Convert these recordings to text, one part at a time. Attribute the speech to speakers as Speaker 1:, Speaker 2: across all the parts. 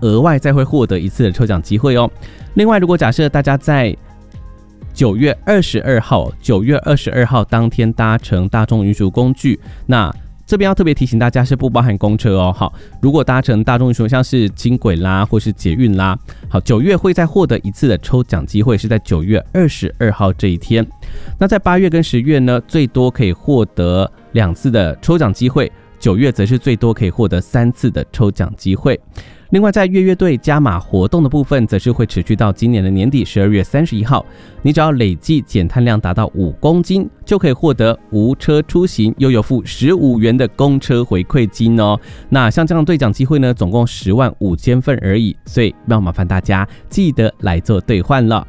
Speaker 1: 额外再会获得一次的抽奖机会哦。另外，如果假设大家在9月22号当天搭乘大众运输工具，那这边要特别提醒大家是不包含公车哦。好，如果搭乘大众运输，像是轻轨啦或是捷运啦，好，9月会再获得一次的抽奖机会，是在9月22号这一天。那在8月跟10月呢，最多可以获得2次的抽奖机会，9月则是最多可以获得3次的抽奖机会。另外，在月月队加码活动的部分，则是会持续到今年的年底12月31号。你只要累计减碳量达到5公斤，就可以获得无车出行又有付15元的公车回馈金哦。那像这样的兑奖机会呢，总共105000份而已，所以要麻烦大家记得来做兑换了。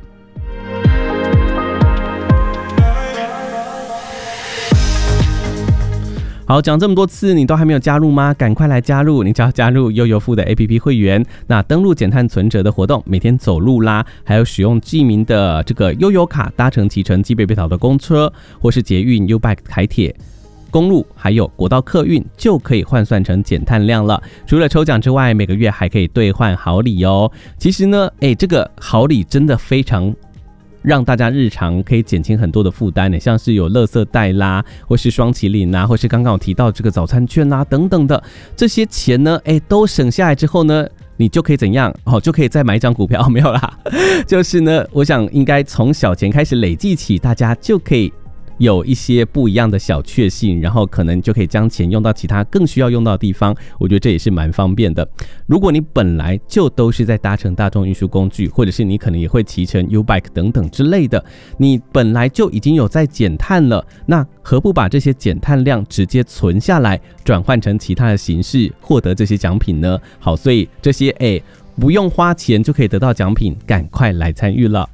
Speaker 1: 好，讲这么多次，你都还没有加入吗？赶快来加入！你只要加入悠游付的 APP 会员，那登录减碳存折的活动，每天走路啦，还有使用记名的这个悠游卡搭乘骑乘基北北桃的公车，或是捷运 U-Bike 台铁公路，还有国道客运，就可以换算成减碳量了。除了抽奖之外，每个月还可以兑换好礼哦。其实呢，这个好礼真的非常让大家日常可以减轻很多的负担，像是有垃圾袋啦，或是双麒麟啦，或是刚刚有提到这个早餐券啦等等的，这些钱呢，都省下来之后呢，你就可以怎样？就可以再买一张股票，没有啦，就是呢，我想应该从小钱开始累计起，大家就可以有一些不一样的小确幸，然后可能就可以将钱用到其他更需要用到的地方，我觉得这也是蛮方便的。如果你本来就都是在搭乘大众运输工具，或者是你可能也会骑乘 U-Bike 等等之类的，你本来就已经有在减碳了，那何不把这些减碳量直接存下来，转换成其他的形式，获得这些奖品呢？好，所以这些不用花钱就可以得到奖品，赶快来参与了。